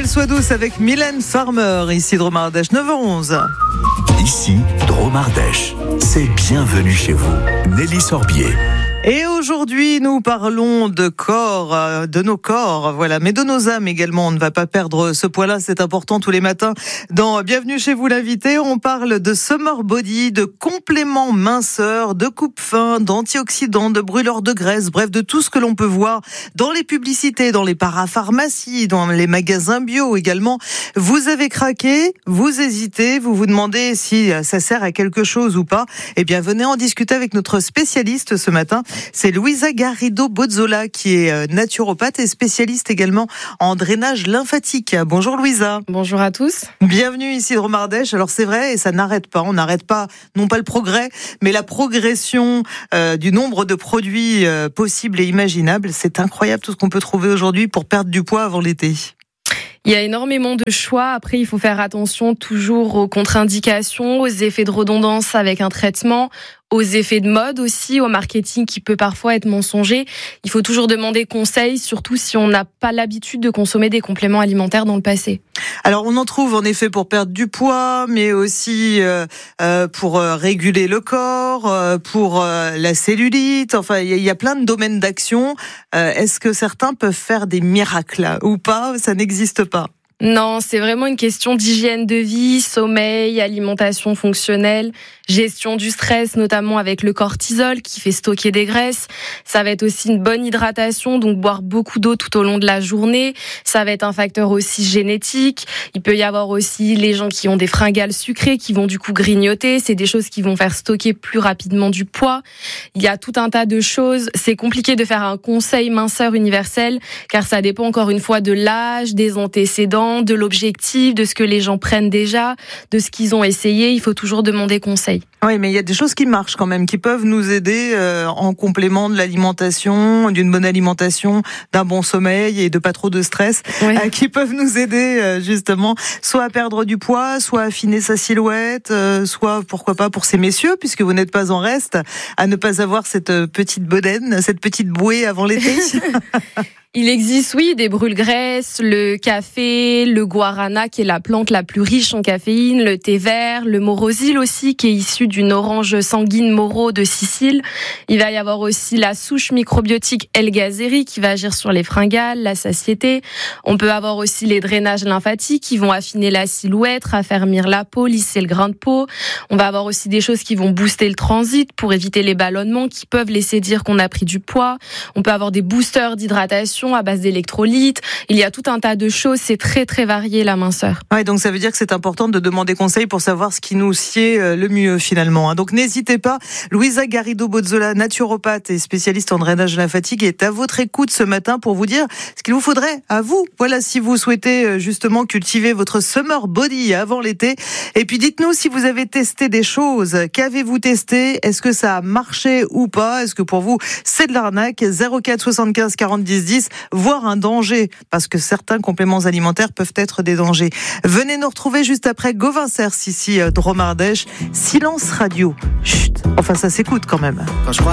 qu'elle soit douce avec Mylène Farmer, ici Dromardèche, 9h11. Ici, Dromardèche, c'est bienvenue chez vous. Nelly Sorbier. Et aujourd'hui, nous parlons de corps, de nos corps, voilà, mais de nos âmes également. On ne va pas perdre ce poids-là, c'est important tous les matins. Dans Bienvenue chez vous l'invité, on parle de summer body, de compléments minceurs, de coupe-faim, d'antioxydants, de brûleurs de graisse, bref, de tout ce que l'on peut voir dans les publicités, dans les parapharmacies, dans les magasins bio également. Vous avez craqué, vous hésitez, vous vous demandez si ça sert à quelque chose ou pas. Eh bien, venez en discuter avec notre spécialiste ce matin. C'est Louisa Garrido-Bozzola qui est naturopathe et spécialiste également en drainage lymphatique. Bonjour Louisa. Bonjour à tous. Bienvenue ici Dromardèche. Alors c'est vrai, et ça n'arrête pas. On n'arrête pas, non pas le progrès, mais la progression du nombre de produits possibles et imaginables. C'est incroyable tout ce qu'on peut trouver aujourd'hui pour perdre du poids avant l'été. Il y a énormément de choix. Après, il faut faire attention toujours aux contre-indications, aux effets de redondance avec un traitement, aux effets de mode aussi, au marketing qui peut parfois être mensonger. Il faut toujours demander conseil, surtout si on n'a pas l'habitude de consommer des compléments alimentaires dans le passé. Alors, on en trouve en effet pour perdre du poids, mais aussi pour réguler le corps, pour la cellulite. Enfin, il y a plein de domaines d'action. Est-ce que certains peuvent faire des miracles ou pas? Ça n'existe pas. Non, c'est vraiment une question d'hygiène de vie, sommeil, alimentation fonctionnelle, gestion du stress, notamment avec le cortisol qui fait stocker des graisses. Ça va être aussi une bonne hydratation, donc boire beaucoup d'eau tout au long de la journée. Ça va être un facteur aussi génétique. Il peut y avoir aussi les gens qui ont des fringales sucrées qui vont du coup grignoter. C'est des choses qui vont faire stocker plus rapidement du poids. Il y a tout un tas de choses. C'est compliqué de faire un conseil minceur universel car ça dépend encore une fois de l'âge, des antécédents, de l'objectif, de ce que les gens prennent déjà, de ce qu'ils ont essayé. Il faut toujours demander conseil. Oui, mais il y a des choses qui marchent quand même, qui peuvent nous aider en complément de l'alimentation, d'une bonne alimentation, d'un bon sommeil et de pas trop de stress, oui. Qui peuvent nous aider justement soit à perdre du poids, soit à affiner sa silhouette, soit pourquoi pas pour ces messieurs, puisque vous n'êtes pas en reste, à ne pas avoir cette petite bedaine, cette petite bouée avant l'été. Il existe, oui, des brûle-graisses, le café, le guarana, qui est la plante la plus riche en caféine, le thé vert, le morosil aussi, qui est issu d'une orange sanguine moro de Sicile. Il va y avoir aussi la souche microbiotique L-Gazeri, qui va agir sur les fringales, la satiété. On peut avoir aussi les drainages lymphatiques, qui vont affiner la silhouette, raffermir la peau, lisser le grain de peau. On va avoir aussi des choses qui vont booster le transit pour éviter les ballonnements, qui peuvent laisser dire qu'on a pris du poids. On peut avoir des boosters d'hydratation à base d'électrolytes. Il y a tout un tas de choses. C'est très, très varié, la minceur. Ouais, donc ça veut dire que c'est important de demander conseil pour savoir ce qui nous sied le mieux, finalement. Donc n'hésitez pas. Louisa Garrido-Bozzola, naturopathe et spécialiste en drainage lymphatique, est à votre écoute ce matin pour vous dire ce qu'il vous faudrait à vous. Voilà, si vous souhaitez justement cultiver votre summer body avant l'été. Et puis dites-nous si vous avez testé des choses. Qu'avez-vous testé? Est-ce que ça a marché ou pas? Est-ce que pour vous, c'est de l'arnaque? 04 75 40 10 10. Voire un danger, parce que certains compléments alimentaires peuvent être des dangers. Venez nous retrouver juste après Gauvin Cers, ici Dromardèche. Silence radio. Chut, enfin ça s'écoute quand même.